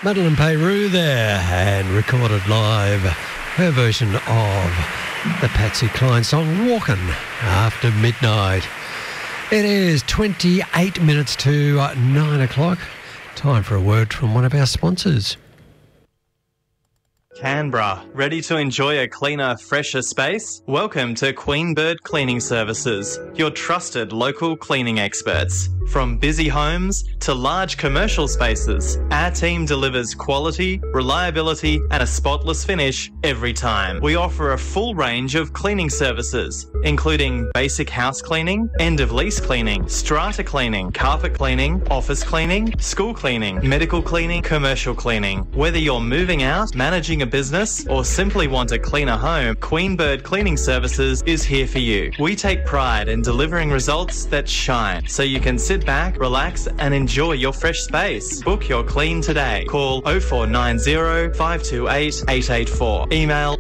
Madeleine Peyrou there, and recorded live her version of the Patsy Cline song Walkin' After Midnight. It is 28 minutes to 9 o'clock. Time for a word from one of our sponsors. Canberra, ready to enjoy a cleaner, fresher space? Welcome to Queen Bird Cleaning Services, your trusted local cleaning experts. From busy homes to large commercial spaces, our team delivers quality, reliability and a spotless finish every time. We offer a full range of cleaning services, including basic house cleaning, end-of-lease cleaning, strata cleaning, carpet cleaning, office cleaning, school cleaning, medical cleaning, commercial cleaning. Whether you're moving out, managing a business or simply want a cleaner home, Queen Bird Cleaning Services is here for you. We take pride in delivering results that shine, so you can sit back, relax and enjoy your fresh space. Book your clean today. Call 0490 528 884. Email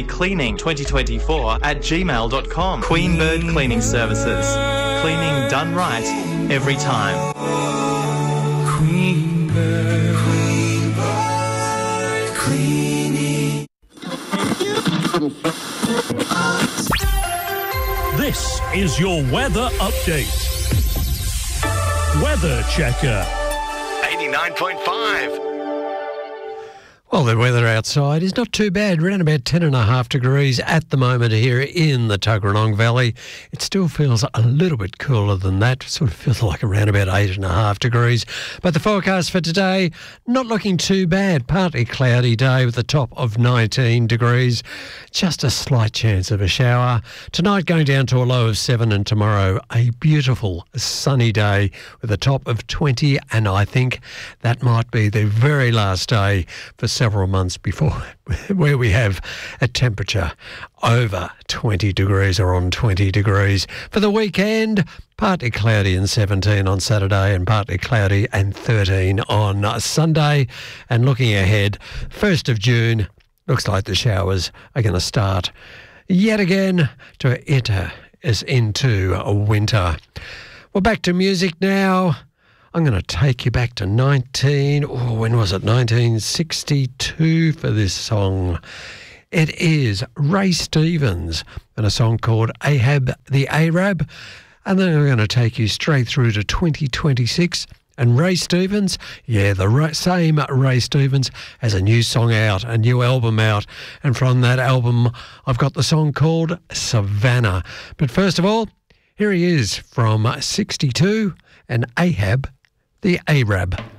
qbcleaning2024@gmail.com. Queen Bird Cleaning Services. Cleaning done right every time. Queen Bird, Queen Bird Cleaning. This is your weather update. Weather Checker. 89.5. Well, the weather outside is not too bad. Around about 10.5 degrees at the moment here in the Tuggeranong Valley. It still feels a little bit cooler than that. Sort of feels like around about 8.5 degrees. But the forecast for today, not looking too bad. Partly cloudy day with a top of 19 degrees. Just a slight chance of a shower. Tonight going down to a low of 7, and tomorrow a beautiful sunny day with a top of 20. And I think that might be the very last day for several months before where we have a temperature over 20 degrees or on 20 degrees. For the weekend, partly cloudy and 17 on Saturday and partly cloudy and 13 on Sunday. And looking ahead, 1st of June, looks like the showers are going to start yet again to enter us into a winter. Well, back to music now. I'm going to take you back to 1962 for this song. It is Ray Stevens and a song called Ahab the Arab. And then I'm going to take you straight through to 2026. And Ray Stevens, the same Ray Stevens, has a new song out, a new album out. And from that album, I've got the song called Savannah. But first of all, here he is from 62 and Ahab the Arab.